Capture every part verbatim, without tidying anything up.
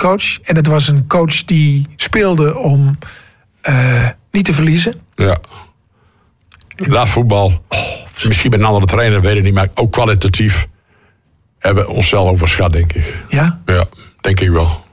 bondscoach. En het was een coach die speelde om uh, niet te verliezen. Ja. Laat voetbal. Oh, misschien met een andere trainer, weet ik niet. Maar ook kwalitatief hebben we onszelf overschat, denk ik. Ja? Ja, denk ik wel.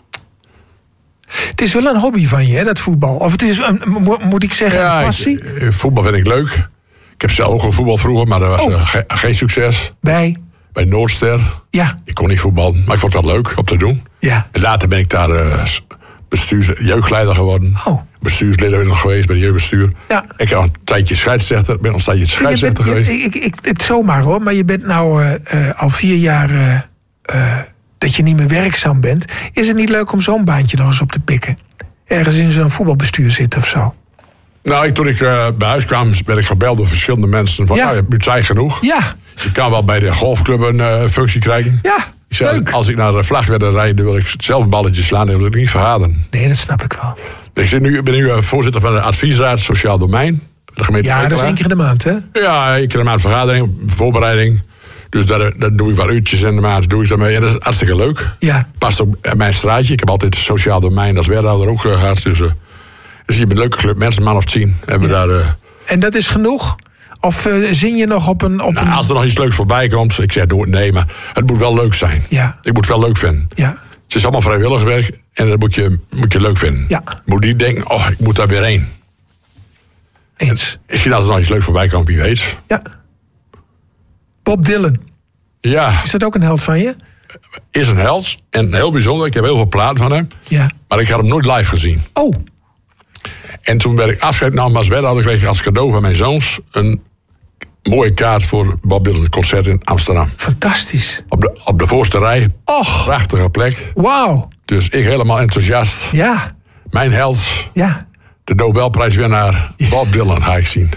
Het is wel een hobby van je, hè, dat voetbal. Of het is, een, moet ik zeggen, ja, een passie? Ik, voetbal vind ik leuk. Ik heb zelf ook gevoetbald vroeger, maar dat was oh. uh, ge, geen succes. Bij? Bij Noordster. Ja. Ik kon niet voetballen, maar ik vond het wel leuk om te doen. Ja. En later ben ik daar uh, bestuurs, jeugdleider geworden. Oh. Bestuurslid ben ik nog geweest bij de jeugdbestuur. Ja. Ik heb een tijdje scheidsrechter, ben nog een tijdje scheidsrechter bent, geweest. Je, ik, ik, het zomaar hoor, maar je bent nou uh, uh, al vier jaar uh, uh, dat je niet meer werkzaam bent. Is het niet leuk om zo'n baantje nog eens op te pikken? Ergens in zo'n voetbalbestuur zitten of zo? Nou, ik, toen ik uh, bij huis kwam, werd ik gebeld door verschillende mensen. Van, ja. nou, je bent genoeg. Ja. Je kan wel bij de golfclub een uh, functie krijgen. Ja, ik zei, leuk. Als ik naar de vlag wilde rijden, dan wil ik zelf een balletje slaan. Dan wil ik niet verhalen. Nee, dat snap ik wel. Ik zit nu, ben nu uh, voorzitter van de adviesraad Sociaal Domein. De gemeente ja, Ekela. dat is één keer in de maand, hè? Ja, één keer in de maand vergadering, voorbereiding. Dus daar, daar doe ik wel uurtjes in de maand, doe ik daarmee. En dat is hartstikke leuk. Ja. Past ook in mijn straatje. Ik heb altijd Sociaal Domein als wethouder ook uh, gehad. Dus, uh, dus je bent een leuke club, mensen, man of tien. Hebben ja. daar, uh, en dat is genoeg? Of uh, zin je nog op een... Op nou, een... Als er nog iets leuks voorbij komt, ik zeg doe het nee, maar het moet wel leuk zijn. Ja. Ik moet het wel leuk vinden. Ja. Het is allemaal vrijwilligerswerk en dat moet je, moet je leuk vinden. Ja. Je moet niet denken, oh, ik moet daar weer heen. Eens. En misschien als er nog iets leuks voorbij komt, wie weet. Ja. Bob Dylan. Ja. Is dat ook een held van je? Is een held en heel bijzonder. Ik heb heel veel platen van hem. Ja. Maar ik had hem nooit live gezien. Oh. En toen werd ik afscheid nam als wethouder, kreeg ik als cadeau van mijn zoons een mooie kaart voor Bob Dylan concert in Amsterdam. Fantastisch. Op de, op de voorste rij. Och. Prachtige plek. Wauw. Dus ik helemaal enthousiast. Ja. Mijn held. Ja. De Nobelprijswinnaar Bob Dylan ga ik zien.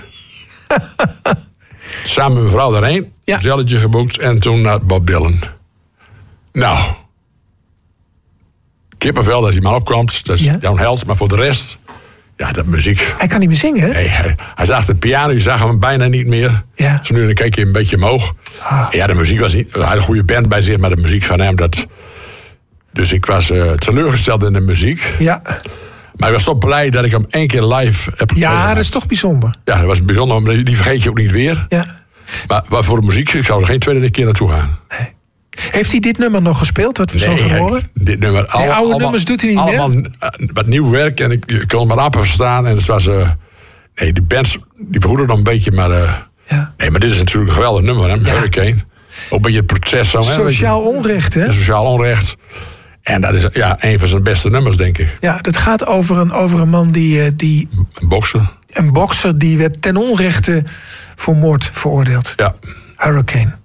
Samen met mijn vrouw daarheen. Ja. Een zelletje geboekt en toen naar Bob Dylan. Nou. Kippenvel als die man opkomt. Dat is Ja. jouw held. Maar voor de rest. Ja, dat muziek. Hij kan niet meer zingen, hè? Nee, hij, hij zag de piano. Je zag hem bijna niet meer. Ja. Dus nu dan keek je een beetje omhoog. Ah. Ja, de muziek was niet... Hij had een goede band bij zich. Maar de muziek van hem, dat... Dus ik was uh, teleurgesteld in de muziek. Ja. Maar ik was toch blij dat ik hem één keer live heb Ja, meegemaakt. dat is toch bijzonder. Ja, dat was bijzonder. Maar die vergeet je ook niet weer. Ja. Maar, maar voor de muziek, ik zou er geen tweede keer naartoe gaan. Nee. Heeft hij dit nummer nog gespeeld, wat we zo gaan horen? hij- dit nummer, al, Nee, oude allemaal, nummers doet hij niet allemaal meer? uh, wat nieuw werk en ik, ik kon hem maar amper verstaan. En het was... Uh, nee, die bands, die vergoeden dan een beetje, maar... Uh, Ja. Nee, maar dit is natuurlijk een geweldig nummer, hè? Ja. Hurricane. Ook een beetje het proces zo, hè? Sociaal Weet je. onrecht, hè? Sociaal onrecht. En dat is ja, een van zijn beste nummers, denk ik. Ja, dat gaat over een, over een man die, uh, die... Een bokser. Een bokser die werd ten onrechte voor moord veroordeeld. Ja. Hurricane.